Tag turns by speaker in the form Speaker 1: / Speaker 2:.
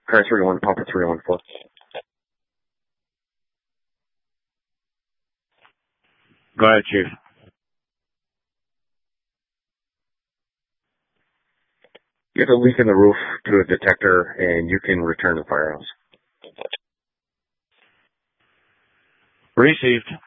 Speaker 1: Car 31, Papa 314.
Speaker 2: Go ahead, Chief.
Speaker 1: You have a leak in the roof to a detector, and you can return to the firehouse.
Speaker 2: Received.